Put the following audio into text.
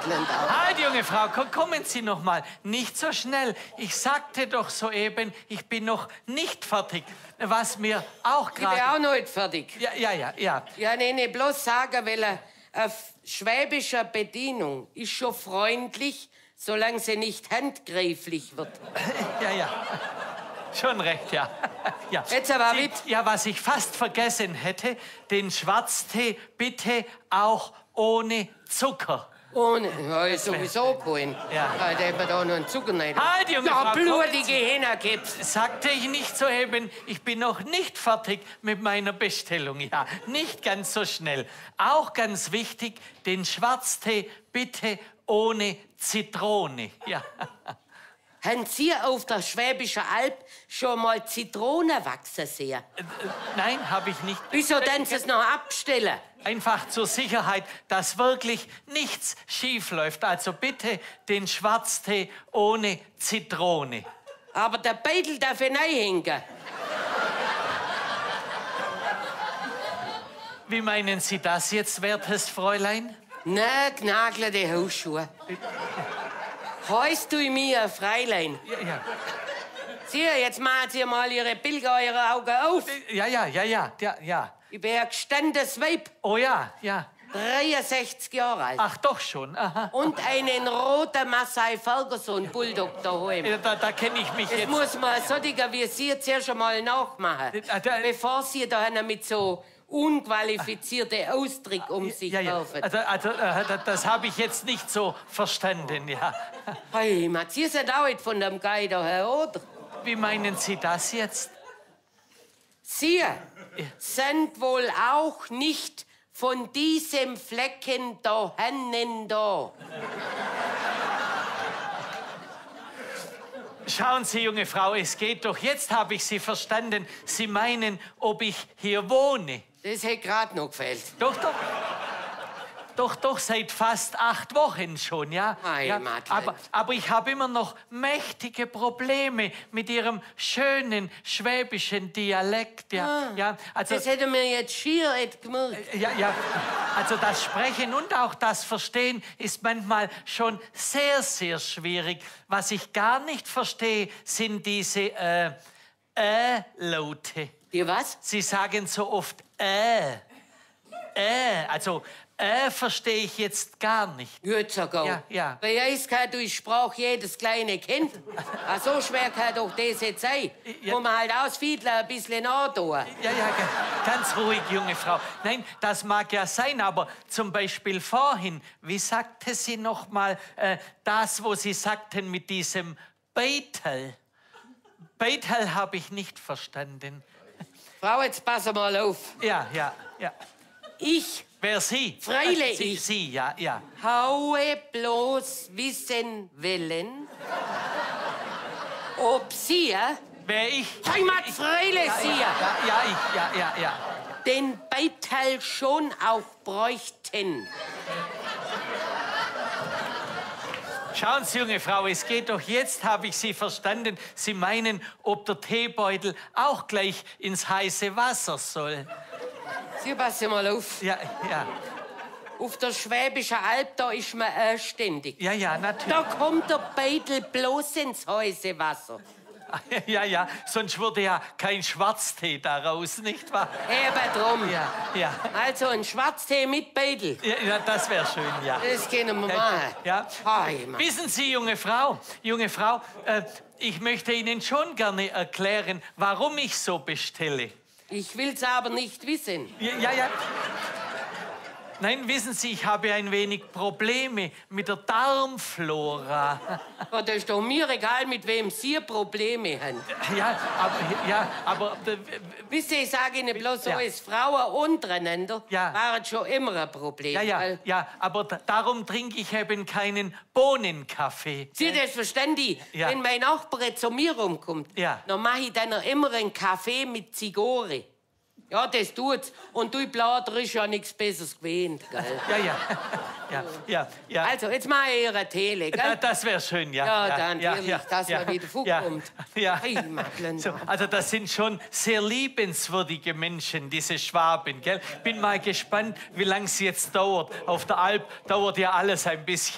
Madeleine da. Halt, junge Frau, kommen Sie noch mal. Nicht so schnell. Ich sagte doch soeben, ich bin noch nicht fertig. Was mir auch gerade... Ich bin auch noch nicht fertig. Ja. Ja, nee, bloß sagen will, eine schwäbische Bedienung ist schon freundlich, solange sie nicht handgreiflich wird. Ja. Schon recht, ja. Jetzt aber mit. Ja, was ich fast vergessen hätte, den Schwarztee bitte auch ohne Zucker. Ohne, ja, ist sowieso kein. Ja. Da hätte man da noch einen Zucker rein. Halt, junge Ja, Frau, blutige Hähne gibt's. Sagte ich nicht soeben, ich bin noch nicht fertig mit meiner Bestellung. Ja, nicht ganz so schnell. Auch ganz wichtig, den Schwarztee bitte ohne Zitrone. Ja. Haben Sie auf der Schwäbischen Alb schon mal Zitronen wachsen sehen? Nein, habe ich nicht. Wieso denn Sie es noch abstellen? Einfach zur Sicherheit, dass wirklich nichts schief läuft. Also bitte den Schwarztee ohne Zitrone. Aber der Beitel darf ich reinhängen. Wie meinen Sie das jetzt, wertes Fräulein? Na, gnagelte Hausschuhe. Heißt du mir, Fräulein? Ja. Sie, jetzt machen Sie mal Ihre Pilger, Ihre Augen auf. Ja. Ich bin ein gestandenes Weib, Oh ja. 63 Jahre alt. Ach, doch schon. Aha. Und einen roten Maasai Ferguson Bulldog daheim. Da kenne ich mich Das jetzt. muss man solcher wie Sie zuerst schon mal nachmachen, bevor Sie da mit so unqualifizierte Ausdrücke um sich werfen. Das habe ich jetzt nicht so verstanden, ja. Heimat, Sie sind auch nicht von dem Geider her, oder? Wie meinen Sie das jetzt? Sie sind wohl auch nicht von diesem Flecken da hennen da. Schauen Sie, junge Frau, es geht doch. Jetzt habe ich Sie verstanden. Sie meinen, ob ich hier wohne. Das hätte gerade noch gefällt. Doch, seit fast 8 Wochen schon, ja? Aber ich habe immer noch mächtige Probleme mit Ihrem schönen schwäbischen Dialekt, ja. Also, das hätte mir jetzt schier gemerkt. Ja, also das Sprechen und auch das Verstehen ist manchmal schon sehr, sehr schwierig. Was ich gar nicht verstehe, sind diese Laute. Die was? Sie sagen so oft also verstehe ich jetzt gar nicht. Gut sogar. Ja. Bei uns kann durch Sprach jedes kleine Kind. So schwer kann doch das jetzt sein. Ja. Wo man halt ausfiedler ein bisschen antun. Ja, ganz ruhig, junge Frau. Nein, das mag ja sein, aber zum Beispiel vorhin, wie sagte sie noch mal das, wo Sie sagten mit diesem Beitel? Beitel habe ich nicht verstanden. Frau, jetzt pass mal auf. Ja. Ich, Wer Sie? freilich, Sie, ja. haue bloß wissen wollen, ob Sie, Wer ich? Heimat, freilich Sie, Ja. den Beitel schon auch bräuchten. Schauen Sie, junge Frau, es geht doch, jetzt habe ich Sie verstanden. Sie meinen, ob der Teebeutel auch gleich ins heiße Wasser soll. Sie passen mal auf. Ja. Auf der Schwäbischen Alb, da ist man anständig. Ja, natürlich. Da kommt der Beitel bloß ins heiße Wasser. Ja, sonst würde ja kein Schwarztee daraus, nicht wahr? Eben drum. Ja. Also ein Schwarztee mit Beitel. Ja, das wäre schön, ja. Das können wir machen. Ja. Heimat. Wissen Sie, junge Frau, ich möchte Ihnen schon gerne erklären, warum ich so bestelle. Ich will's aber nicht wissen. Ja. Nein, wissen Sie, ich habe ein wenig Probleme mit der Darmflora. Aber das ist doch mir egal, mit wem Sie Probleme haben. Aber Wisst ihr, ich sage Ihnen bloß so, Ja. als Frauen untereinander Ja. waren schon immer ein Problem. weil- aber darum trinke ich eben keinen Bohnenkaffee. Sie, das verstehen die. Ja. Wenn mein Nachbar zu mir rumkommt, Ja. dann mache ich dann immer einen Kaffee mit Zigarre. Ja, das tut's. Und du Blader ist ja nichts Besseres gewöhnt, gell? Ja. Also, jetzt mache ich Ihre Tele, gell? Das wäre schön, ja. Ja, dann natürlich, dass man wieder vorkommt. Ja. Hey, Madeleine. So, also das sind schon sehr liebenswürdige Menschen, diese Schwaben, gell? Bin mal gespannt, wie lange es jetzt dauert. Auf der Alp dauert ja alles ein bisschen